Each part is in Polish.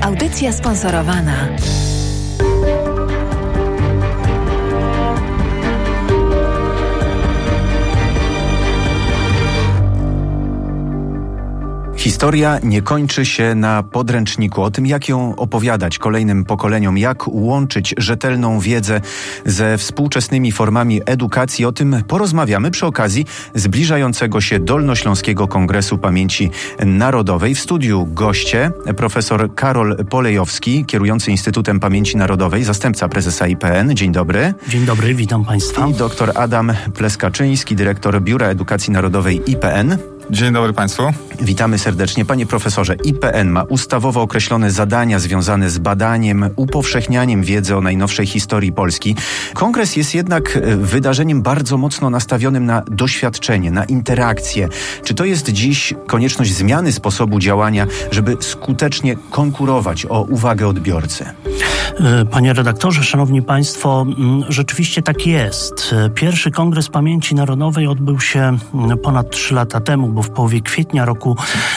Audycja sponsorowana. Historia nie kończy się na podręczniku. O tym, jak ją opowiadać kolejnym pokoleniom, jak łączyć rzetelną wiedzę ze współczesnymi formami edukacji, o tym porozmawiamy przy okazji zbliżającego się Dolnośląskiego Kongresu Pamięci Narodowej. W studiu goście profesor Karol Polejowski, kierujący Instytutem Pamięci Narodowej, zastępca prezesa IPN. Dzień dobry. Dzień dobry, witam Państwa. I doktor Adam Pleskaczyński, dyrektor Biura Edukacji Narodowej IPN. Dzień dobry Państwu. Witamy serdecznie. Panie profesorze, IPN ma ustawowo określone zadania związane z badaniem, upowszechnianiem wiedzy o najnowszej historii Polski. Kongres jest jednak wydarzeniem bardzo mocno nastawionym na doświadczenie, na interakcję. Czy to jest dziś konieczność zmiany sposobu działania, żeby skutecznie konkurować o uwagę odbiorcy? Panie redaktorze, szanowni państwo, rzeczywiście tak jest. Pierwszy Kongres Pamięci Narodowej odbył się ponad 3 lata temu, bo w połowie kwietnia roku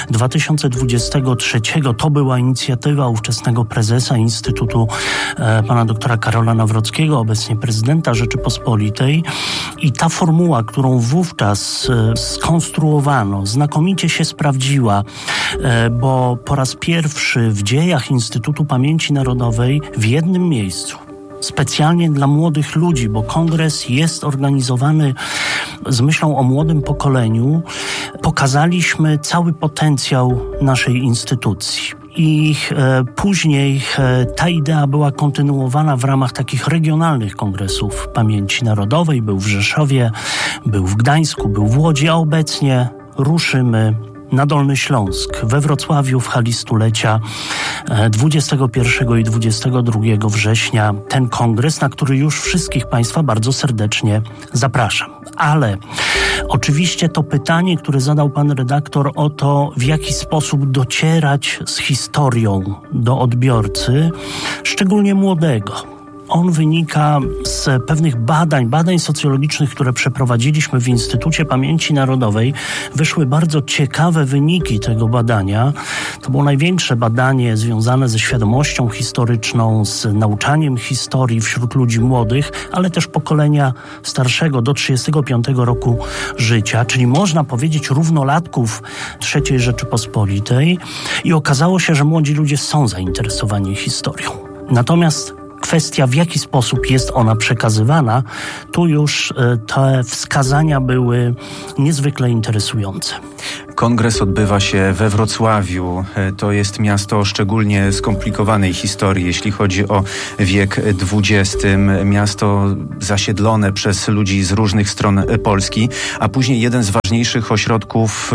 2023 to była inicjatywa ówczesnego prezesa Instytutu pana doktora Karola Nawrockiego, obecnie prezydenta Rzeczypospolitej. I ta formuła, którą wówczas skonstruowano, znakomicie się sprawdziła, bo po raz pierwszy w dziejach Instytutu Pamięci Narodowej w jednym miejscu, specjalnie dla młodych ludzi, bo kongres jest organizowany z myślą o młodym pokoleniu, pokazaliśmy cały potencjał naszej instytucji. I później ta idea była kontynuowana w ramach takich regionalnych kongresów pamięci narodowej. Był w Rzeszowie, był w Gdańsku, był w Łodzi, a obecnie ruszymy na Dolny Śląsk, we Wrocławiu w hali stulecia 21 i 22 września ten kongres, na który już wszystkich Państwa bardzo serdecznie zapraszam. Ale oczywiście to pytanie, które zadał pan redaktor o to, w jaki sposób docierać z historią do odbiorcy, szczególnie młodego. On wynika z pewnych badań socjologicznych, które przeprowadziliśmy w Instytucie Pamięci Narodowej. Wyszły bardzo ciekawe wyniki tego badania. To było największe badanie związane ze świadomością historyczną, z nauczaniem historii wśród ludzi młodych, ale też pokolenia starszego do 35 roku życia, czyli można powiedzieć równolatków III Rzeczypospolitej. I okazało się, że młodzi ludzie są zainteresowani historią. Natomiast kwestia, w jaki sposób jest ona przekazywana, tu już te wskazania były niezwykle interesujące. Kongres odbywa się we Wrocławiu. To jest miasto o szczególnie skomplikowanej historii, jeśli chodzi o wiek XX. Miasto zasiedlone przez ludzi z różnych stron Polski, a później jeden z ważniejszych ośrodków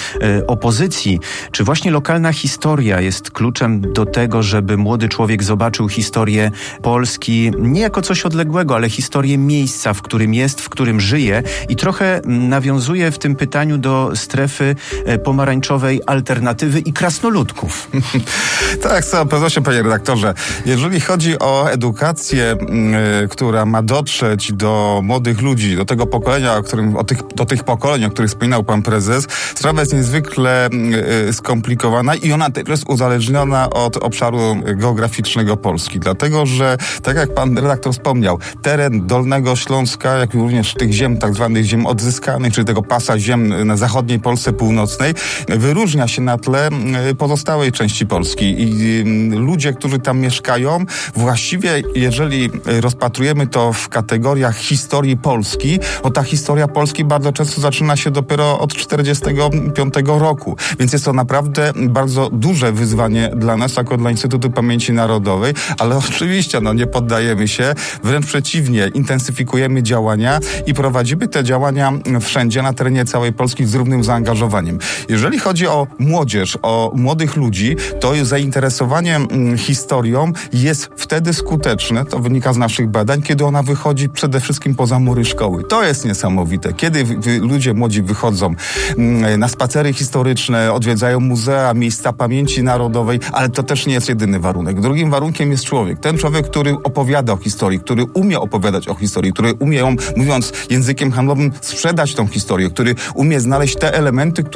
opozycji. Czy właśnie lokalna historia jest kluczem do tego, żeby młody człowiek zobaczył historię Polski nie jako coś odległego, ale historię miejsca, w którym jest, w którym żyje i trochę nawiązuje w tym pytaniu do strefy pomarańczowej alternatywy i krasnoludków. Tak, z całą pewnością, panie redaktorze. Jeżeli chodzi o edukację, która ma dotrzeć do młodych ludzi, do tego pokolenia, do tych pokoleń, o których wspominał pan prezes, sprawa jest niezwykle skomplikowana i ona też jest uzależniona od obszaru geograficznego Polski. Dlatego, że tak jak pan redaktor wspomniał, teren Dolnego Śląska, jak również tych ziem, tak zwanych ziem odzyskanych, czyli tego pasa ziem na zachodniej Polsce Północnej, wyróżnia się na tle pozostałej części Polski. I ludzie, którzy tam mieszkają, właściwie jeżeli rozpatrujemy to w kategoriach historii Polski, to ta historia Polski bardzo często zaczyna się dopiero od 1945 roku. Więc jest to naprawdę bardzo duże wyzwanie dla nas, jako dla Instytutu Pamięci Narodowej, ale oczywiście nie poddajemy się, wręcz przeciwnie, intensyfikujemy działania i prowadzimy te działania wszędzie, na terenie całej Polski z równym zaangażowaniem. Jeżeli chodzi o młodzież, o młodych ludzi, to zainteresowanie historią jest wtedy skuteczne, to wynika z naszych badań, kiedy ona wychodzi przede wszystkim poza mury szkoły. To jest niesamowite. Kiedy ludzie młodzi wychodzą na spacery historyczne, odwiedzają muzea, miejsca pamięci narodowej, ale to też nie jest jedyny warunek. Drugim warunkiem jest człowiek. Ten człowiek, który opowiada o historii, który umie opowiadać o historii, który umie ją, mówiąc językiem handlowym, sprzedać tą historię, który umie znaleźć te elementy, które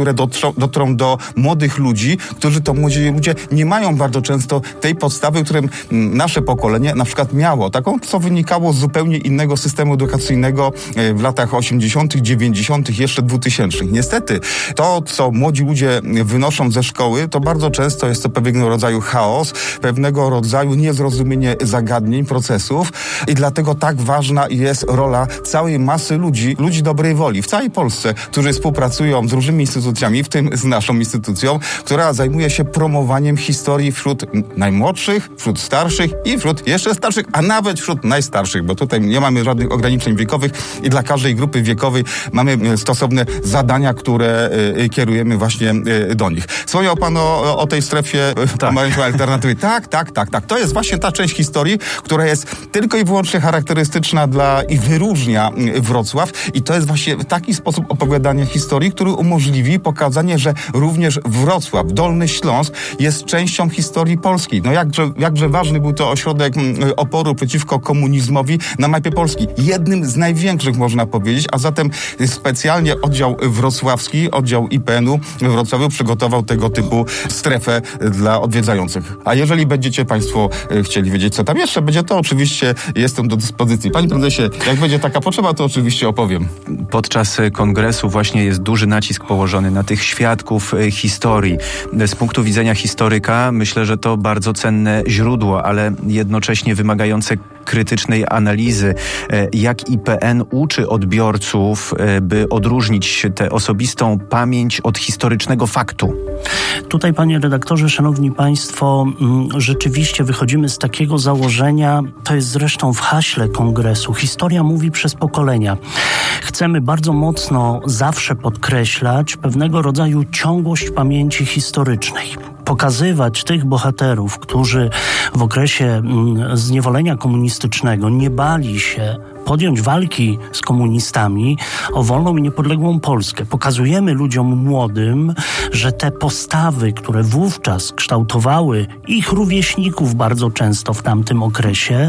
które dotrą do młodych ludzi, którzy to młodzi ludzie nie mają bardzo często tej podstawy, którą nasze pokolenie na przykład miało. Taką, co wynikało z zupełnie innego systemu edukacyjnego w latach 80., 90., jeszcze 2000. Niestety, to, co młodzi ludzie wynoszą ze szkoły, to bardzo często jest to pewnego rodzaju chaos, pewnego rodzaju niezrozumienie zagadnień, procesów i dlatego tak ważna jest rola całej masy ludzi dobrej woli w całej Polsce, którzy współpracują z różnymi instytucjami, w tym z naszą instytucją, która zajmuje się promowaniem historii wśród najmłodszych, wśród starszych i wśród jeszcze starszych, a nawet wśród najstarszych, bo tutaj nie mamy żadnych ograniczeń wiekowych i dla każdej grupy wiekowej mamy stosowne zadania, które kierujemy właśnie do nich. Wspomniał pan o tej strefie pomarańczowej alternatywy. Tak. To jest właśnie ta część historii, która jest tylko i wyłącznie charakterystyczna i wyróżnia Wrocław i to jest właśnie taki sposób opowiadania historii, który umożliwi pokazanie, że również Wrocław, Dolny Śląsk jest częścią historii Polski. No jakże ważny był to ośrodek oporu przeciwko komunizmowi na mapie Polski. Jednym z największych, można powiedzieć, a zatem specjalnie oddział wrocławski, oddział IPN-u we Wrocławiu przygotował tego typu strefę dla odwiedzających. A jeżeli będziecie państwo chcieli wiedzieć, co tam jeszcze będzie, to oczywiście jestem do dyspozycji. Panie prezesie, jak będzie taka potrzeba, to oczywiście opowiem. Podczas kongresu właśnie jest duży nacisk położony na tych świadków historii. Z punktu widzenia historyka myślę, że to bardzo cenne źródło, ale jednocześnie wymagające krytycznej analizy. Jak IPN uczy odbiorców, by odróżnić tę osobistą pamięć od historycznego faktu? Tutaj, panie redaktorze, szanowni państwo, rzeczywiście wychodzimy z takiego założenia, to jest zresztą w haśle kongresu, historia mówi przez pokolenia. Chcemy bardzo mocno zawsze podkreślać pewnego rodzaju ciągłość pamięci historycznej. Pokazywać tych bohaterów, którzy w okresie zniewolenia komunistycznego nie bali się podjąć walki z komunistami o wolną i niepodległą Polskę. Pokazujemy ludziom młodym, że te postawy, które wówczas kształtowały ich rówieśników bardzo często w tamtym okresie,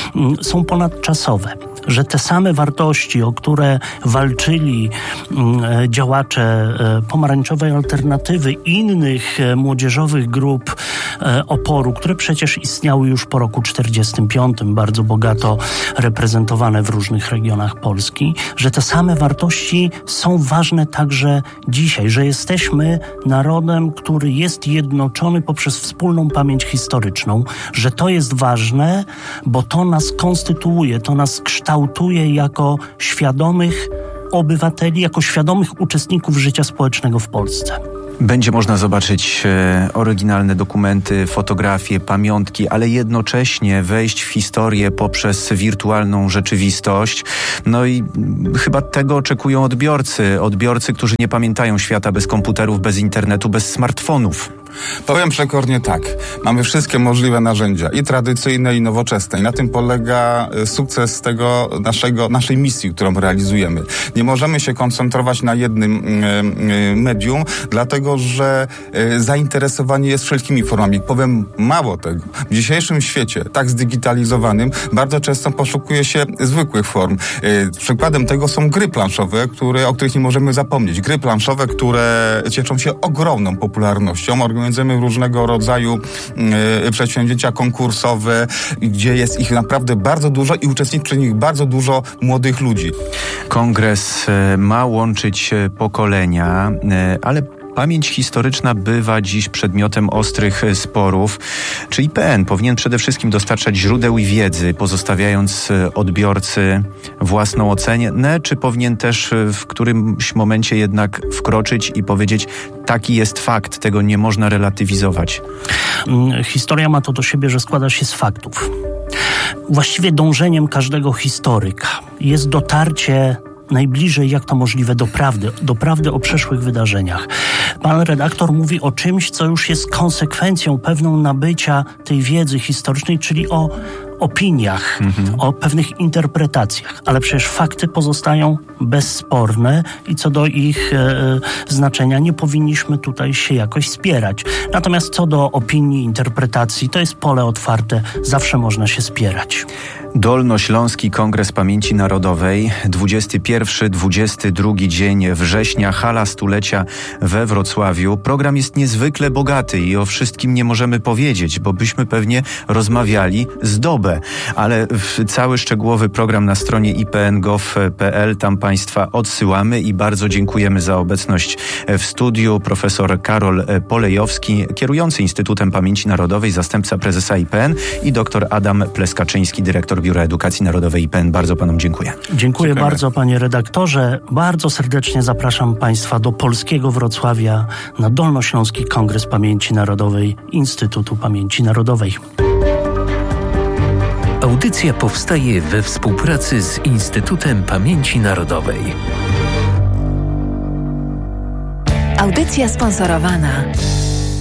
są ponadczasowe. Że te same wartości, o które walczyli działacze pomarańczowej alternatywy, innych młodzieżowych grup oporu, które przecież istniały już po roku 1945, bardzo bogato reprezentowane w różnych regionach Polski, że te same wartości są ważne także dzisiaj, że jesteśmy narodem, który jest jednoczony poprzez wspólną pamięć historyczną, że to jest ważne, bo to nas konstytuuje, to nas kształtuje jako świadomych obywateli, jako świadomych uczestników życia społecznego w Polsce. Będzie można zobaczyć oryginalne dokumenty, fotografie, pamiątki, ale jednocześnie wejść w historię poprzez wirtualną rzeczywistość. No i chyba tego oczekują odbiorcy, którzy nie pamiętają świata bez komputerów, bez internetu, bez smartfonów. Powiem przekornie tak. Mamy wszystkie możliwe narzędzia, i tradycyjne, i nowoczesne. I na tym polega sukces naszej misji, którą realizujemy. Nie możemy się koncentrować na jednym medium, dlatego że zainteresowanie jest wszelkimi formami. Powiem mało tego. W dzisiejszym świecie, tak zdigitalizowanym, bardzo często poszukuje się zwykłych form. Przykładem tego są gry planszowe, o których nie możemy zapomnieć. Gry planszowe, które cieszą się ogromną popularnością. Organizujemy różnego rodzaju przedsięwzięcia konkursowe, gdzie jest ich naprawdę bardzo dużo i uczestniczy przy nich bardzo dużo młodych ludzi. Kongres ma łączyć pokolenia, ale pamięć historyczna bywa dziś przedmiotem ostrych sporów. Czy IPN powinien przede wszystkim dostarczać źródeł i wiedzy, pozostawiając odbiorcy własną ocenę, czy powinien też w którymś momencie jednak wkroczyć i powiedzieć, taki jest fakt, tego nie można relatywizować? Historia ma to do siebie, że składa się z faktów. Właściwie dążeniem każdego historyka jest dotarcie najbliżej jak to możliwe do prawdy o przeszłych wydarzeniach. Pan redaktor mówi o czymś, co już jest konsekwencją pewną nabycia tej wiedzy historycznej, czyli o opiniach, o pewnych interpretacjach, ale przecież fakty pozostają bezsporne i co do ich znaczenia nie powinniśmy tutaj się jakoś spierać. Natomiast co do opinii, interpretacji, to jest pole otwarte, zawsze można się spierać. Dolnośląski Kongres Pamięci Narodowej, 21-22 dzień września, hala stulecia we Wrocławiu. Program jest niezwykle bogaty i o wszystkim nie możemy powiedzieć, bo byśmy pewnie rozmawiali z dobę. Ale cały szczegółowy program na stronie ipn.gov.pl, tam Państwa odsyłamy i bardzo dziękujemy za obecność w studiu. Profesor Karol Polejowski, kierujący Instytutem Pamięci Narodowej, zastępca prezesa IPN, i dr Adam Pleskaczyński, dyrektor Biura Edukacji Narodowej IPN. Bardzo panom dziękuję. Dziękuję bardzo, panie redaktorze. Bardzo serdecznie zapraszam państwa do polskiego Wrocławia na Dolnośląski Kongres Pamięci Narodowej Instytutu Pamięci Narodowej. Audycja powstaje we współpracy z Instytutem Pamięci Narodowej. Audycja sponsorowana